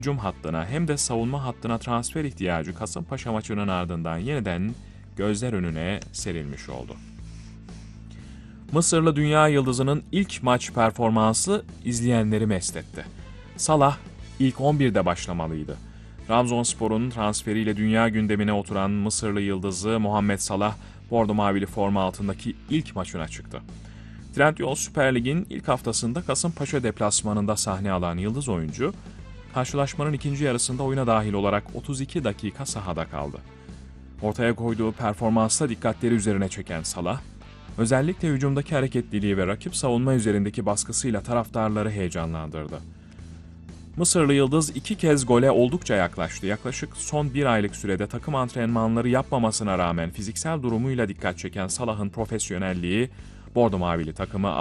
hücum hattına hem de savunma hattına transfer ihtiyacı Kasımpaşa maçının ardından yeniden gözler önüne serilmiş oldu. Mısırlı dünya yıldızının ilk maç performansı izleyenleri mest etti. Salah ilk 11'de başlamalıydı. Trabzonspor'un transferiyle dünya gündemine oturan Mısırlı yıldızı Muhammed Salah, bordo mavili forma altındaki ilk maçına çıktı. Trendyol Süper Lig'in ilk haftasında Kasımpaşa deplasmanında sahne alan yıldız oyuncu, karşılaşmanın ikinci yarısında oyuna dahil olarak 32 dakika sahada kaldı. Ortaya koyduğu performansla dikkatleri üzerine çeken Salah, özellikle hücumdaki hareketliliği ve rakip savunma üzerindeki baskısıyla taraftarları heyecanlandırdı. Mısırlı yıldız 2 kez gole oldukça yaklaştı. Yaklaşık son 1 aylık sürede takım antrenmanları yapmamasına rağmen fiziksel durumuyla dikkat çeken Salah'ın profesyonelliği bordo mavili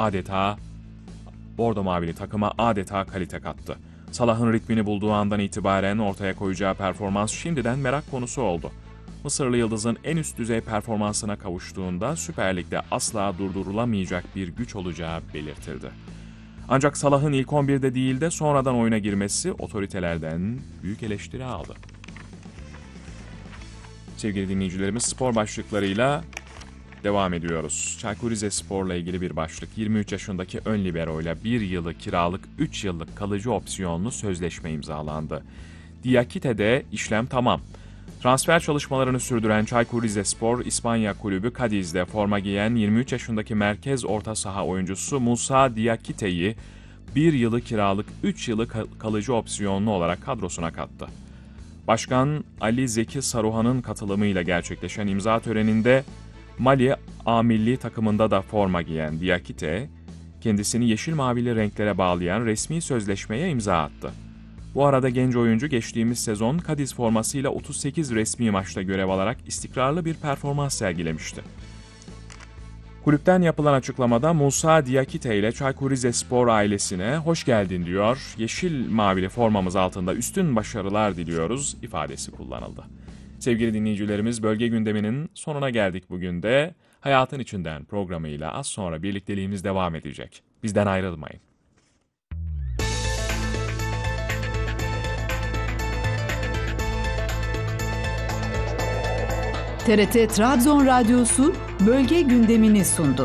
takıma adeta kalite kattı. Salah'ın ritmini bulduğu andan itibaren ortaya koyacağı performans şimdiden merak konusu oldu. Mısırlı yıldızın en üst düzey performansına kavuştuğunda Süper Lig'de asla durdurulamayacak bir güç olacağı belirtildi. Ancak Salah'ın ilk 11'de değil de sonradan oyuna girmesi otoritelerden büyük eleştiri aldı. Sevgili dinleyicilerimiz, spor başlıklarıyla devam ediyoruz. Çaykur Rizespor'la ilgili bir başlık. 23 yaşındaki ön libero'yla 1 yılı kiralık 3 yıllık kalıcı opsiyonlu sözleşme imzalandı. Diakite'de işlem tamam. Transfer çalışmalarını sürdüren Çaykur Rizespor, İspanya kulübü Cadiz'de forma giyen 23 yaşındaki merkez orta saha oyuncusu Musa Diakite'yi 1 yılı kiralık 3 yılı kalıcı opsiyonlu olarak kadrosuna kattı. Başkan Ali Zeki Saruhan'ın katılımıyla gerçekleşen imza töreninde Mali A milli takımında da forma giyen Diakite, kendisini yeşil mavili renklere bağlayan resmi sözleşmeye imza attı. Bu arada genç oyuncu geçtiğimiz sezon Cadiz formasıyla 38 resmi maçta görev alarak istikrarlı bir performans sergilemişti. Kulüpten yapılan açıklamada Musa Diakite ile Çaykur Rizespor ailesine hoş geldin diyor, yeşil mavili formamız altında üstün başarılar diliyoruz ifadesi kullanıldı. Sevgili dinleyicilerimiz, bölge gündeminin sonuna geldik bugün de. Hayatın İçinden programıyla az sonra birlikteliğimiz devam edecek. Bizden ayrılmayın. TRT Trabzon Radyosu bölge gündemini sundu.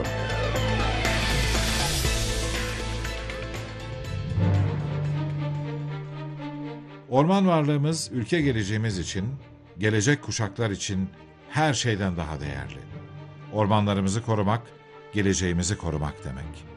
Orman varlığımız ülke geleceğimiz için, gelecek kuşaklar için her şeyden daha değerli. Ormanlarımızı korumak, geleceğimizi korumak demek.